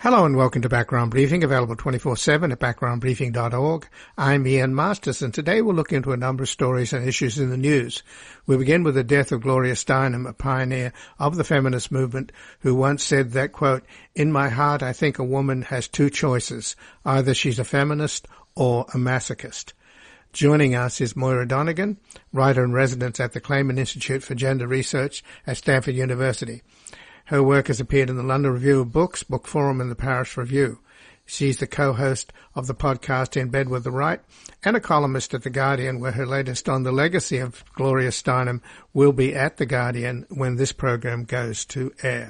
Hello and welcome to Background Briefing, available 24/7 at backgroundbriefing.org. I'm Ian Masters, and today we'll look into a number of stories and issues in the news. We'll begin with the death of Gloria Steinem, a pioneer of the feminist movement, who once said that, quote, "In my heart I think a woman has two choices. Either she's a feminist or a masochist." Joining us is Moira Donegan, writer-in-residence at the Clayman Institute for Gender Research at Stanford University. Her work has appeared in the London Review of Books, Book Forum, and the Paris Review. She's the co-host of the podcast In Bed with the Right and a columnist at The Guardian, where her latest on the legacy of Gloria Steinem will be at The Guardian when this program goes to air.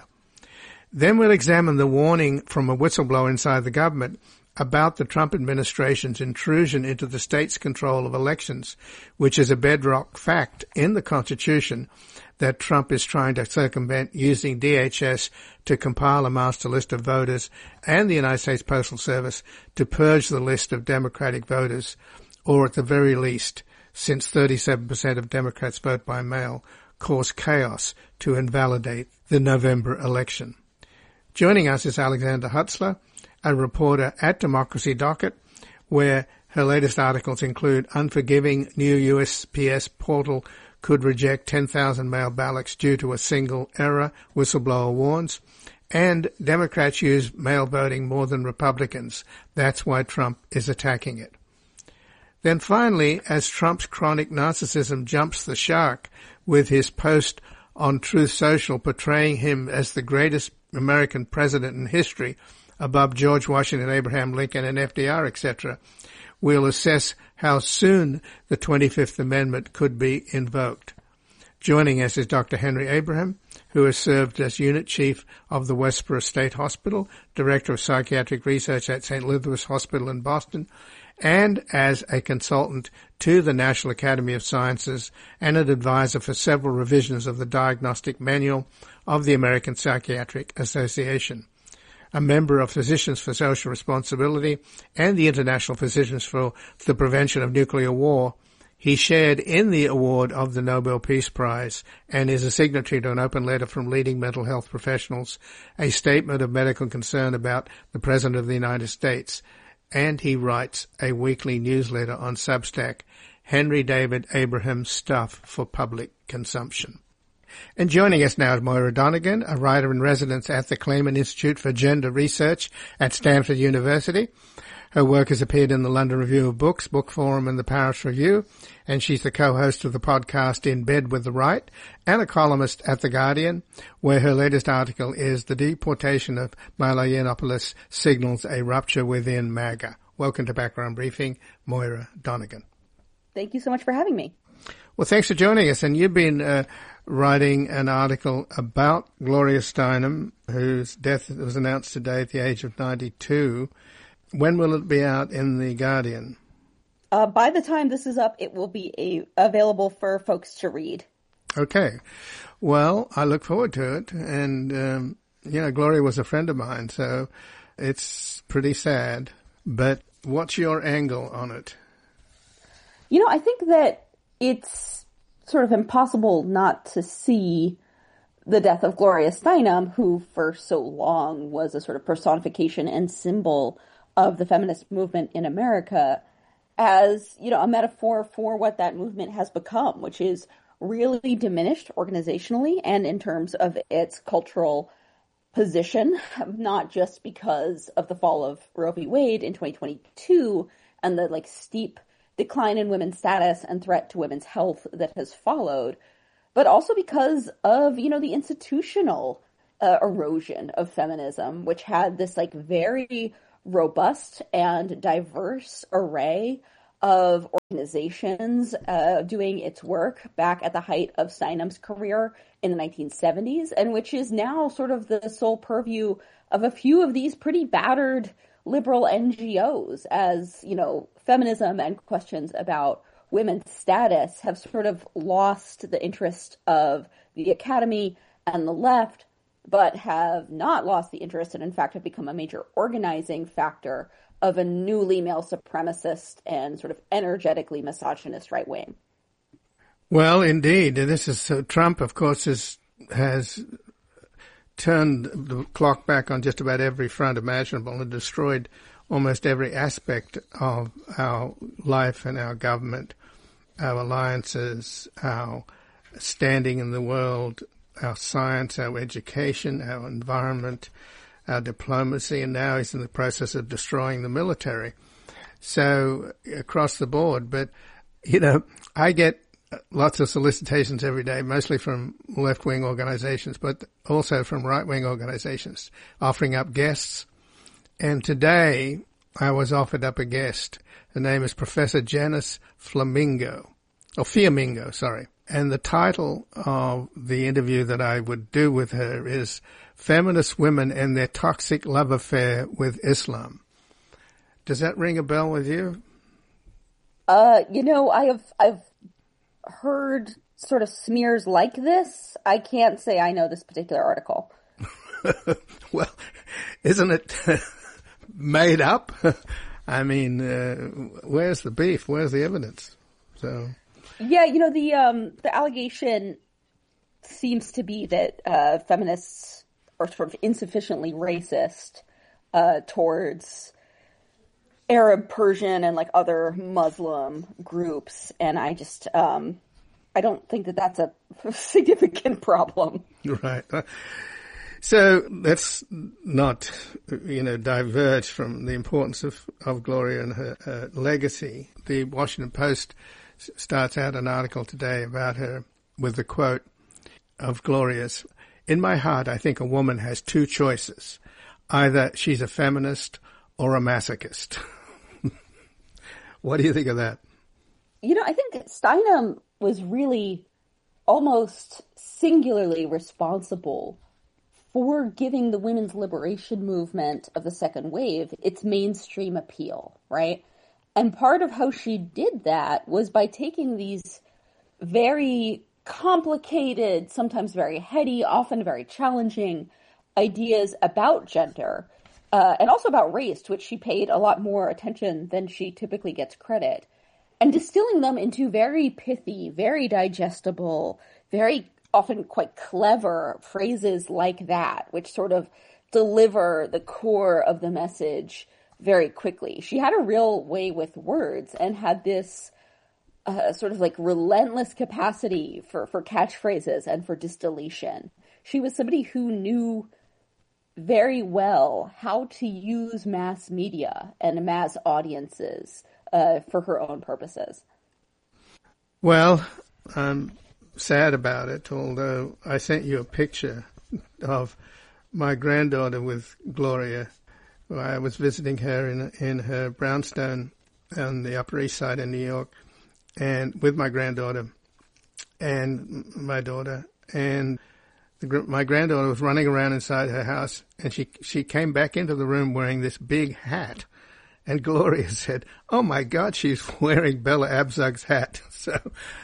Then we'll examine the warning from a whistleblower inside the government about the Trump administration's intrusion into the state's control of elections, which is a bedrock fact in the Constitution that Trump is trying to circumvent using DHS to compile a master list of voters and the United States Postal Service to purge the list of Democratic voters, or at the very least, since 37% of Democrats vote by mail, cause chaos to invalidate the November election. Joining us is Alexandra Hutzler, a reporter at Democracy Docket, where her latest articles include Unforgiving New USPS Portal Could Reject 10,000 Mail Ballots Due to a Single Error, Whistleblower Warns, and Democrats use mail voting more than Republicans. That's why Trump is attacking it. Then finally, as Trump's chronic narcissism jumps the shark with his post on Truth Social portraying him as the greatest American president in history, above George Washington, Abraham Lincoln, and FDR, etc., we'll assess how soon the 25th Amendment could be invoked. Joining us is Dr. Henry Abraham, who has served as Unit Chief of the Westboro State Hospital, Director of Psychiatric Research at St. Elizabeth's Hospital in Boston, and as a consultant to the National Academy of Sciences and an advisor for several revisions of the Diagnostic Manual of the American Psychiatric Association. A member of Physicians for Social Responsibility and the International Physicians for the Prevention of Nuclear War, he shared in the award of the Nobel Peace Prize and is a signatory to an open letter from leading mental health professionals, a statement of medical concern about the President of the United States, and he writes a weekly newsletter on Substack, Henry David Abraham Stuff for Public Consumption. And joining us now is Moira Donegan, a writer-in-residence at the Clayman Institute for Gender Research at Stanford University. Her work has appeared in the London Review of Books, Book Forum, and the Paris Review, and she's the co-host of the podcast In Bed with the Right and a columnist at The Guardian, where her latest article is The Deportation of Milo Yiannopoulos Signals a Rupture Within MAGA. Welcome to Background Briefing, Moira Donegan. Thank you so much for having me. Well, thanks for joining us. And you've been writing an article about Gloria Steinem, whose death was announced today at the age of 92. When will it be out in The Guardian? By the time this is up, it will be available for folks to read. Okay. Well, I look forward to it. And, Gloria was a friend of mine, so it's pretty sad. But what's your angle on it? I think that it's sort of impossible not to see the death of Gloria Steinem, who for so long was a sort of personification and symbol of the feminist movement in America, as, a metaphor for what that movement has become, which is really diminished organizationally and in terms of its cultural position, not just because of the fall of Roe v. Wade in 2022 and the steep decline in women's status and threat to women's health that has followed, but also because of, the institutional erosion of feminism, which had this very robust and diverse array of organizations doing its work back at the height of Steinem's career in the 1970s, and which is now sort of the sole purview of a few of these pretty battered liberal NGOs, as, feminism and questions about women's status have sort of lost the interest of the academy and the left, but have not lost the interest and in fact have become a major organizing factor of a newly male supremacist and sort of energetically misogynist right wing. Well, indeed. This is Trump, of course, has turned the clock back on just about every front imaginable and destroyed almost every aspect of our life and our government, our alliances, our standing in the world, our science, our education, our environment, our diplomacy, and now he's in the process of destroying the military. So across the board, but, I get lots of solicitations every day, mostly from left-wing organizations, but also from right-wing organizations offering up guests. And today I was offered up a guest. Her name is Professor Janice Fiamingo. And the title of the interview that I would do with her is Feminist Women and Their Toxic Love Affair with Islam. Does that ring a bell with you? I've heard sort of smears like this. I can't say I know this particular article. Well, isn't it made up? I mean, where's the beef? Where's the evidence? So, yeah, the allegation seems to be that feminists are sort of insufficiently racist towards Arab, Persian, and like other Muslim groups, and I just I don't think that that's a significant problem. Right. So let's not, diverge from the importance of Gloria and her legacy. The Washington Post starts out an article today about her with the quote of Gloria's, "In my heart, I think a woman has two choices. Either she's a feminist or a masochist." What do you think of that? I think Steinem was really almost singularly responsible for giving the women's liberation movement of the second wave its mainstream appeal, right? And part of how she did that was by taking these very complicated, sometimes very heady, often very challenging ideas about gender, and also about race, to which she paid a lot more attention than she typically gets credit, and distilling them into very pithy, very digestible, very often quite clever phrases like that, which sort of deliver the core of the message very quickly. She had a real way with words and had this sort of like relentless capacity for catchphrases and for distillation. She was somebody who knew very well how to use mass media and mass audiences for her own purposes. Well, I'm sad about it, although I sent you a picture of my granddaughter with Gloria. I was visiting her in her brownstone on the Upper East Side in New York, and with my granddaughter and my daughter, and my granddaughter was running around inside her house, and she came back into the room wearing this big hat. And Gloria said, "Oh my God, she's wearing Bella Abzug's hat." So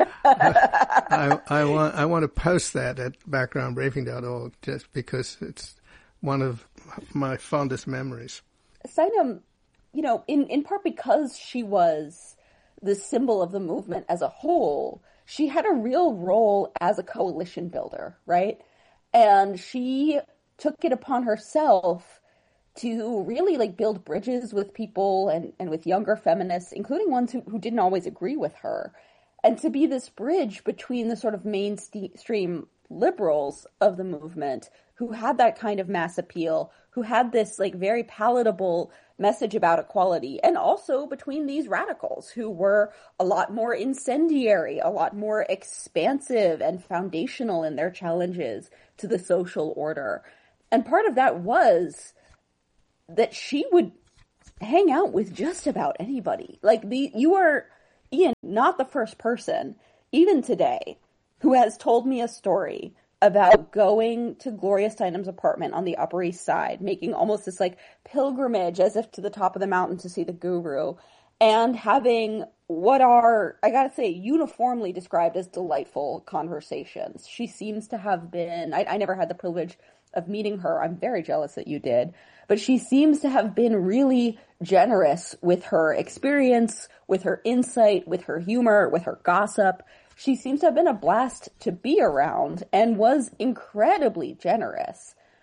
I want to post that at backgroundbriefing.org just because it's one of my fondest memories. Steinem, in part because she was the symbol of the movement as a whole, she had a real role as a coalition builder, right? And she took it upon herself to really build bridges with people and with younger feminists, including ones who didn't always agree with her, and to be this bridge between the sort of mainstream liberals of the movement who had that kind of mass appeal, who had this very palatable message about equality, and also between these radicals who were a lot more incendiary, a lot more expansive and foundational in their challenges to the social order. And part of that was that she would hang out with just about anybody. You are, Ian, not the first person, even today, who has told me a story about going to Gloria Steinem's apartment on the Upper East Side, making almost this pilgrimage as if to the top of the mountain to see the guru, and having what are, I gotta say, uniformly described as delightful conversations. She seems to have been, I never had the privilege of meeting her. I'm very jealous that you did. But she seems to have been really generous with her experience, with her insight, with her humor, with her gossip. She seems to have been a blast to be around and was incredibly generous.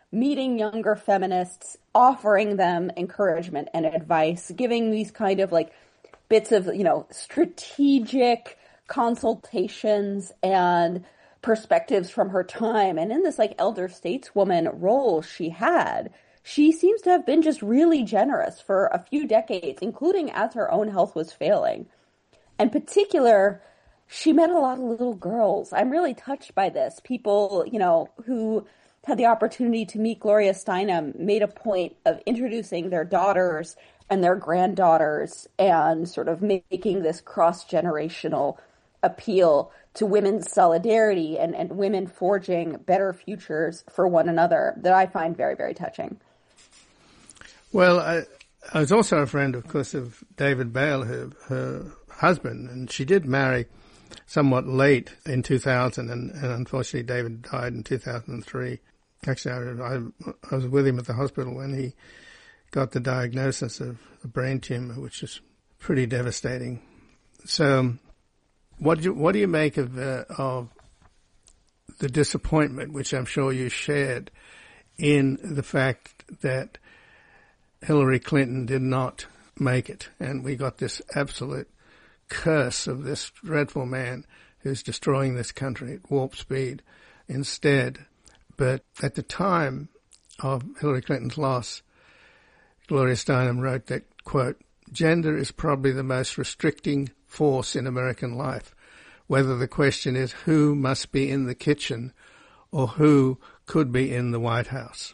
meeting younger feminists, offering them encouragement and advice, giving these kind of like bits of, strategic consultations and perspectives from her time. And in this like elder stateswoman role she had, she seems to have been just really generous for a few decades, including as her own health was failing. In particular, she met a lot of little girls. I'm really touched by this. People, who had the opportunity to meet Gloria Steinem made a point of introducing their daughters and their granddaughters and sort of making this cross-generational appeal to women's solidarity and women forging better futures for one another that I find very, very touching. Well, I was also a friend, of course, of David Bale, her husband, and she did marry somewhat late in 2000, and unfortunately David died in 2003. Actually, I was with him at the hospital when he got the diagnosis of a brain tumor, which is pretty devastating. So, what do you make of the disappointment, which I'm sure you shared, in the fact that Hillary Clinton did not make it, and we got this absolute curse of this dreadful man who's destroying this country at warp speed instead? But at the time of Hillary Clinton's loss, Gloria Steinem wrote that, quote, "Gender is probably the most restricting force in American life, whether the question is who must be in the kitchen or who could be in the White House."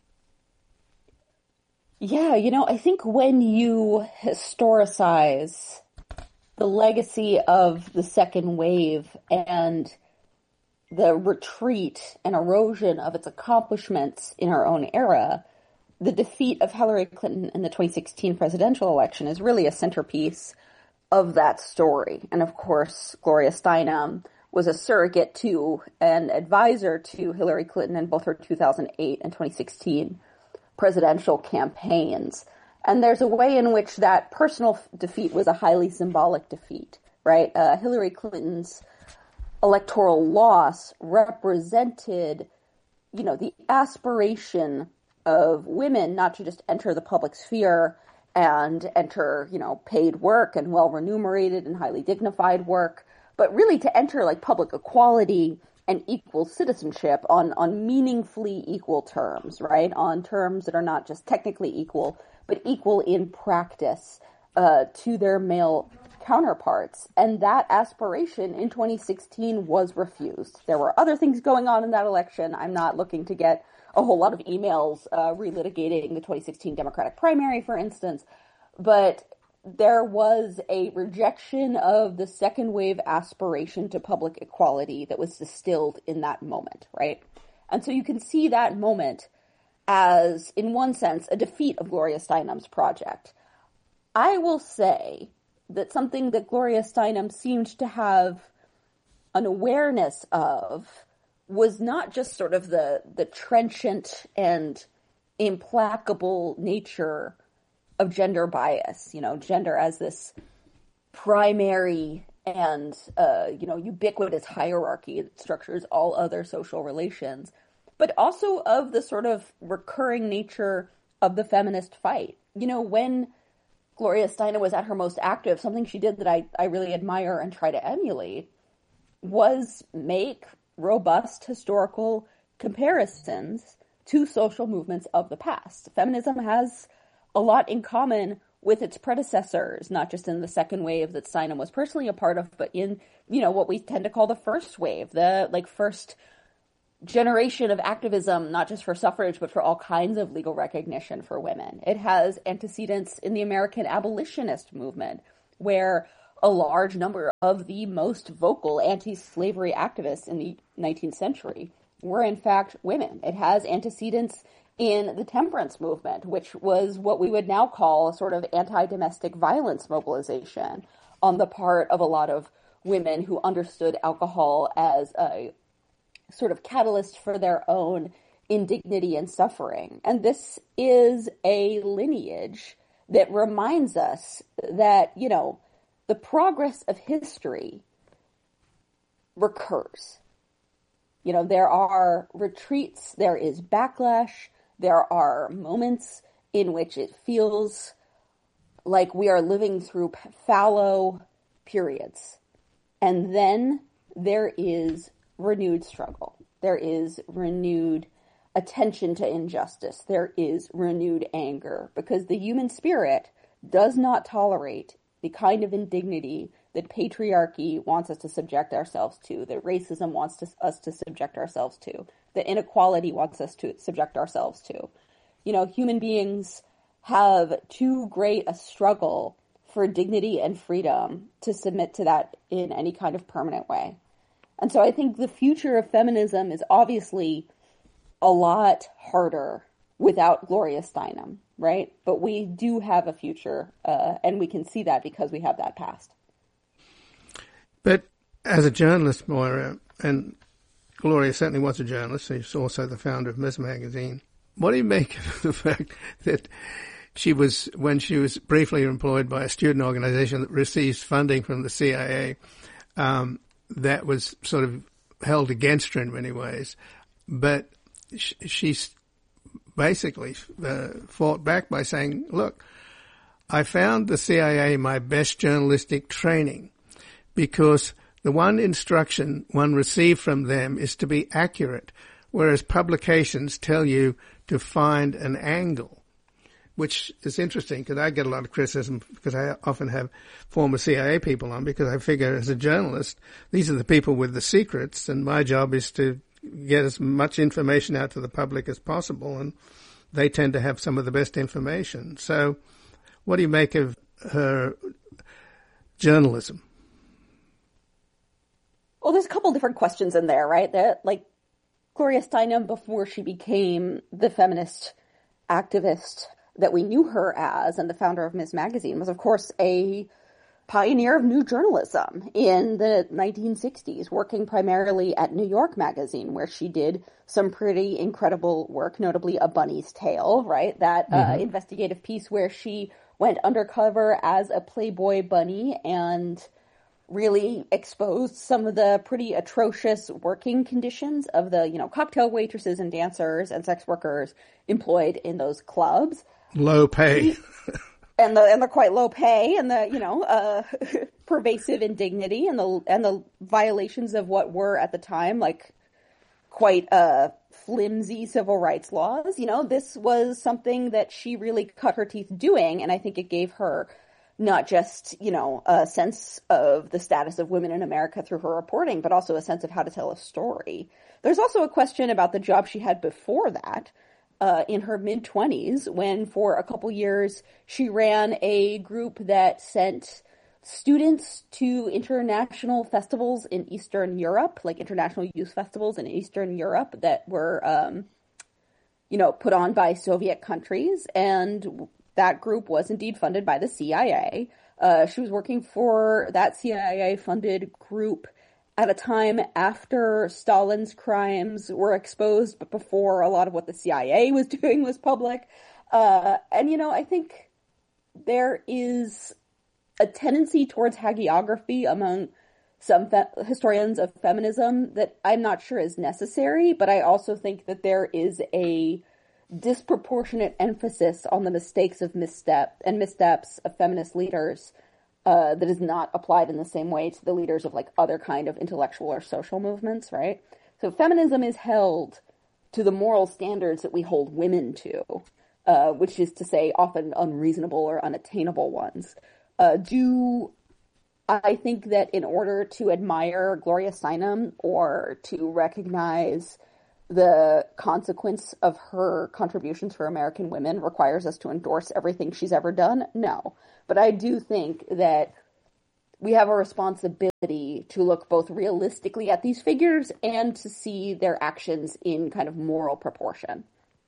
Yeah, I think when you historicize the legacy of the second wave and the retreat and erosion of its accomplishments in our own era, the defeat of Hillary Clinton in the 2016 presidential election is really a centerpiece of that story. And of course, Gloria Steinem was a surrogate to and advisor to Hillary Clinton in both her 2008 and 2016 presidential campaigns. And there's a way in which that personal defeat was a highly symbolic defeat, right? Hillary Clinton's electoral loss represented, the aspiration of women not to just enter the public sphere and enter, paid work and well-remunerated and highly dignified work, but really to enter like public equality and equal citizenship on meaningfully equal terms, right? On terms that are not just technically equal, but equal in practice to their male counterparts. And that aspiration in 2016 was refused. There were other things going on in that election. I'm not looking to get a whole lot of emails relitigating the 2016 Democratic primary, for instance, but there was a rejection of the second wave aspiration to public equality that was distilled in that moment, right? And so you can see that moment as, in one sense, a defeat of Gloria Steinem's project. I will say that something that Gloria Steinem seemed to have an awareness of was not just sort of the trenchant and implacable nature of gender bias, gender as this primary and, ubiquitous hierarchy that structures all other social relations, but also of the sort of recurring nature of the feminist fight. When Gloria Steinem was at her most active, something she did that I really admire and try to emulate was make robust historical comparisons to social movements of the past. Feminism has a lot in common with its predecessors, not just in the second wave that Steinem was personally a part of, but in, what we tend to call the first wave, the first generation of activism, not just for suffrage, but for all kinds of legal recognition for women. It has antecedents in the American abolitionist movement, where a large number of the most vocal anti-slavery activists in the 19th century were in fact women. It has antecedents in the temperance movement, which was what we would now call a sort of anti-domestic violence mobilization on the part of a lot of women who understood alcohol as a sort of catalyst for their own indignity and suffering. And this is a lineage that reminds us that, the progress of history recurs. You know, there are retreats, there is backlash, there are moments in which it feels like we are living through fallow periods. And then there is renewed struggle. There is renewed attention to injustice. There is renewed anger, because the human spirit does not tolerate the kind of indignity that patriarchy wants us to subject ourselves to, that racism wants us to subject ourselves to, that inequality wants us to subject ourselves to. You know, human beings have too great a struggle for dignity and freedom to submit to that in any kind of permanent way. And so I think the future of feminism is obviously a lot harder without Gloria Steinem, right? But we do have a future, and we can see that because we have that past. But as a journalist, Moira, and Gloria certainly was a journalist, she's also the founder of Ms. Magazine, what do you make of the fact that when she was briefly employed by a student organization that receives funding from the CIA, that was sort of held against her in many ways, but she's basically fought back by saying, look, I found the CIA my best journalistic training because the one instruction one received from them is to be accurate, whereas publications tell you to find an angle, which is interesting because I get a lot of criticism because I often have former CIA people on, because I figure as a journalist, these are the people with the secrets, and my job is to get as much information out to the public as possible, and they tend to have some of the best information. So what do you make of her journalism? Well, there's a couple different questions in there, right? That, like, Gloria Steinem, before she became the feminist activist that we knew her as and the founder of Ms. Magazine, was, of course, a pioneer of new journalism in the 1960s, working primarily at New York Magazine, where she did some pretty incredible work, notably A Bunny's Tale, right? That investigative piece where she went undercover as a Playboy bunny and really exposed some of the pretty atrocious working conditions of the, you know, cocktail waitresses and dancers and sex workers employed in those clubs. Low pay. And the quite low pay and the, you know, pervasive indignity and the violations of what were at the time, like, quite flimsy civil rights laws. You know, this was something that she really cut her teeth doing, and I think it gave her not just, you know, a sense of the status of women in America through her reporting, but also a sense of how to tell a story. There's also a question about the job she had before that, in her mid-20s, when for a couple years she ran a group that sent students to international festivals in Eastern Europe, like international youth festivals in Eastern Europe that were, you know, put on by Soviet countries, and that group was indeed funded by the CIA. She was working for that CIA-funded group at a time after Stalin's crimes were exposed, but before a lot of what the CIA was doing was public. And, you know, I think there is a tendency towards hagiography among some historians of feminism that I'm not sure is necessary, but I also think that there is a disproportionate emphasis on the mistakes of missteps of feminist leaders that is not applied in the same way to the leaders of, like, other kind of intellectual or social movements, right? So feminism is held to the moral standards that we hold women to, which is to say often unreasonable or unattainable ones. Do I think that in order to admire Gloria Steinem or to recognize the consequence of her contributions for American women requires us to endorse everything she's ever done? No. But I do think that we have a responsibility to look both realistically at these figures and to see their actions in kind of moral proportion.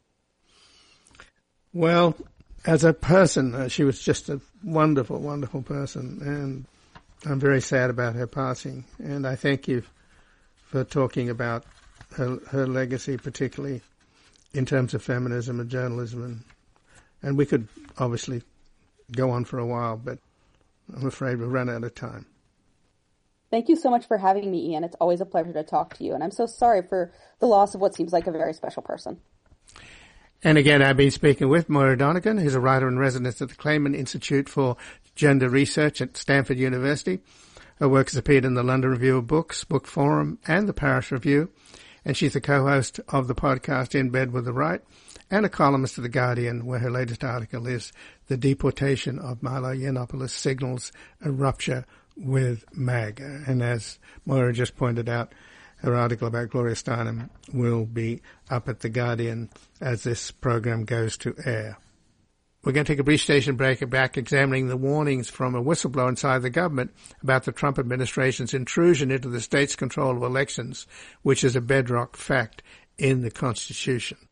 Well, as a person, she was just a wonderful, wonderful person, and I'm very sad about her passing. And I thank you for talking about her legacy, particularly in terms of feminism and journalism. And we could obviously go on for a while, but I'm afraid we've run out of time. Thank you so much for having me, Ian. It's always a pleasure to talk to you, and I'm so sorry for the loss of what seems like a very special person. And again, I've been speaking with Moira Donegan, who's a writer in residence at the Clayman Institute for Gender Research at Stanford University. Her work has appeared in the London Review of Books, Book Forum, and the Parish Review, and she's the co-host of the podcast In Bed with the Right, and a columnist at The Guardian, where her latest article is The Deportation of Milo Yiannopoulos Signals a Rupture with MAGA. And as Moira just pointed out, her article about Gloria Steinem will be up at The Guardian as this program goes to air. We're going to take a brief station break and back examining the warnings from a whistleblower inside the government about the Trump administration's intrusion into the state's control of elections, which is a bedrock fact in the Constitution.